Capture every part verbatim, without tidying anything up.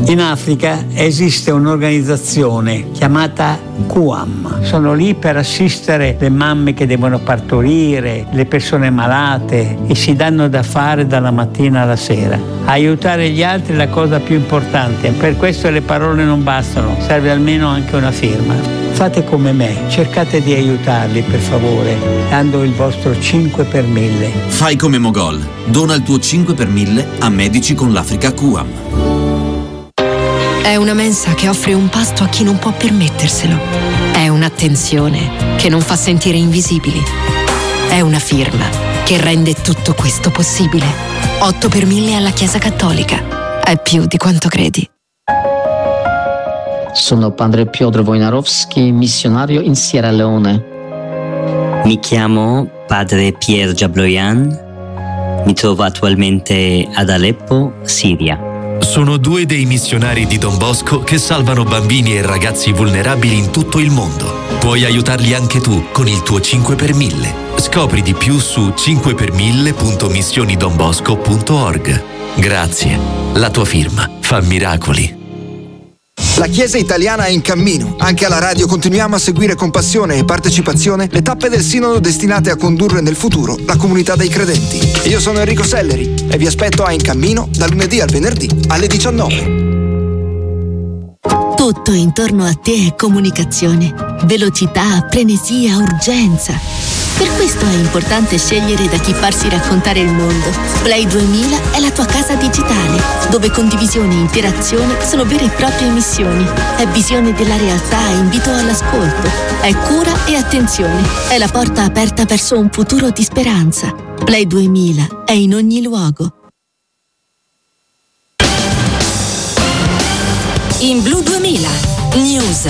In Africa esiste un'organizzazione chiamata QAM. Sono lì per assistere le mamme che devono partorire, le persone malate, e si danno da fare dalla mattina alla sera. Aiutare gli altri è la cosa più importante, per questo le parole non bastano, serve almeno anche una firma. Fate come me, cercate di aiutarli per favore, dando il vostro cinque per mille. Fai come Mogol, dona il tuo cinque per mille a Medici con l'Africa QAM. È una mensa che offre un pasto a chi non può permetterselo. È un'attenzione che non fa sentire invisibili. È una firma che rende tutto questo possibile. otto per mille alla Chiesa Cattolica. È più di quanto credi. Sono padre Piotr Wojnarowski, missionario in Sierra Leone. Mi chiamo padre Pierre Jabloyan. Mi trovo attualmente ad Aleppo, Siria. Sono due dei missionari di Don Bosco che salvano bambini e ragazzi vulnerabili in tutto il mondo. Puoi aiutarli anche tu con il tuo cinque per mille. Scopri di più su cinque per mille punto missioni don bosco punto org. Grazie. La tua firma fa miracoli. La Chiesa italiana è in cammino. Anche alla radio continuiamo a seguire con passione e partecipazione le tappe del Sinodo destinate a condurre nel futuro la comunità dei credenti. Io sono Enrico Selleri e vi aspetto a In Cammino dal lunedì al venerdì alle diciannove. Tutto intorno a te è comunicazione, velocità, frenesia, urgenza. Per questo è importante scegliere da chi farsi raccontare il mondo. Play duemila è la tua casa digitale, dove condivisione e interazione sono vere e proprie missioni. È visione della realtà e invito all'ascolto. È cura e attenzione. È la porta aperta verso un futuro di speranza. Play duemila è in ogni luogo. In Blu duemila News.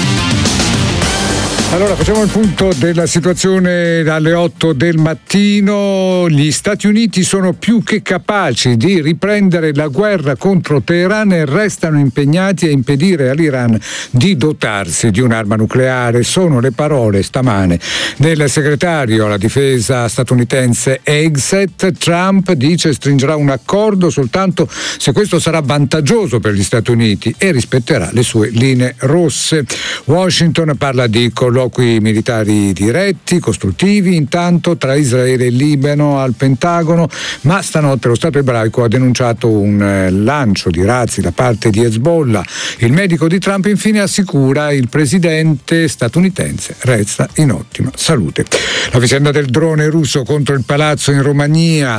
Allora facciamo il punto della situazione alle otto del mattino. Gli Stati Uniti sono più che capaci di riprendere la guerra contro Teheran e restano impegnati a impedire all'Iran di dotarsi di un'arma nucleare. Sono le parole stamane del segretario alla difesa statunitense Hegseth. Trump dice stringerà un accordo soltanto se questo sarà vantaggioso per gli Stati Uniti e rispetterà le sue linee rosse. Washington parla di colloqui militari diretti, costruttivi, intanto tra Israele e Libano al Pentagono, ma stanotte lo Stato ebraico ha denunciato un eh, lancio di razzi da parte di Hezbollah. Il medico di Trump infine assicura il presidente statunitense resta in ottima salute. La vicenda del drone russo contro il palazzo in Romania,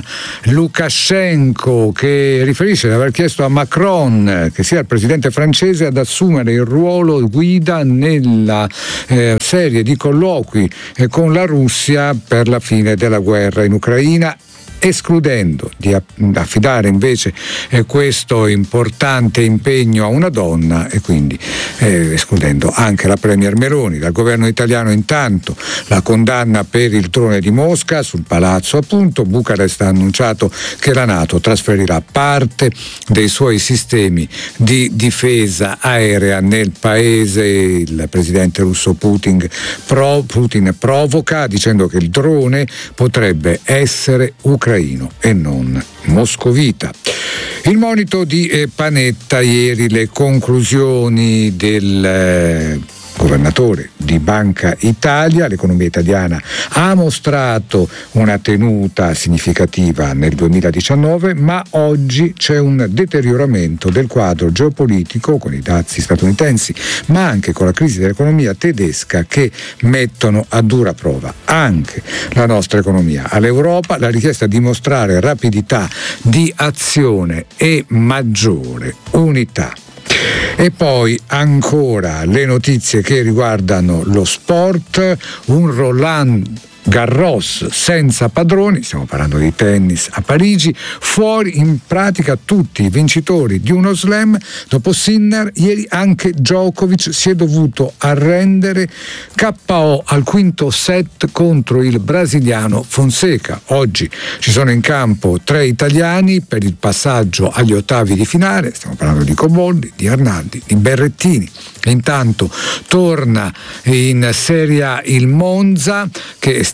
Lukashenko che riferisce di aver chiesto a Macron che sia il presidente francese ad assumere il ruolo guida nella eh, serie di colloqui eh, con la Russia per la fine della guerra in Ucraina, escludendo di affidare invece eh, questo importante impegno a una donna e quindi eh, escludendo anche la Premier Meloni. Dal governo italiano intanto la condanna per il drone di Mosca sul palazzo, appunto. Bucarest ha annunciato che la NATO trasferirà parte dei suoi sistemi di difesa aerea nel paese. Il presidente russo Putin, pro, Putin provoca dicendo che il drone potrebbe essere ucraino e non moscovita. Il monito di eh, Panetta ieri, le conclusioni del eh, governatore di Banca Italia. L'economia italiana ha mostrato una tenuta significativa nel duemiladiciannove, ma oggi c'è un deterioramento del quadro geopolitico con i dazi statunitensi, ma anche con la crisi dell'economia tedesca che mettono a dura prova anche la nostra economia. All'Europa la richiesta di mostrare rapidità di azione e maggiore unità. E poi ancora le notizie che riguardano lo sport, un Roland Garros senza padroni, stiamo parlando di tennis a Parigi, fuori in pratica tutti i vincitori di uno slam. Dopo Sinner, ieri anche Djokovic si è dovuto arrendere K O al quinto set contro il brasiliano Fonseca. Oggi ci sono in campo tre italiani per il passaggio agli ottavi di finale, stiamo parlando di Cobolli, di Arnaldi, di Berrettini. Intanto torna in Serie A il Monza che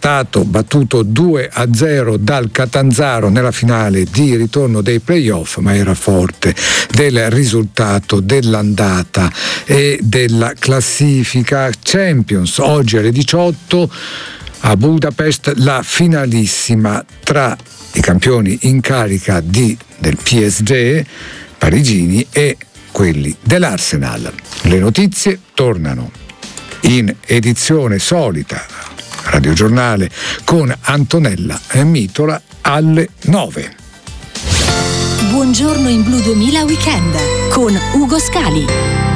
stato battuto due a zero dal Catanzaro nella finale di ritorno dei playoff, ma era forte del risultato dell'andata e della classifica. Champions oggi alle diciotto a Budapest, la finalissima tra i campioni in carica di, del P S G parigini e quelli dell'Arsenal. Le notizie tornano in edizione solita, radiogiornale, con Antonella Mitola alle nove. Buongiorno in Blu duemila Weekend con Ugo Scali.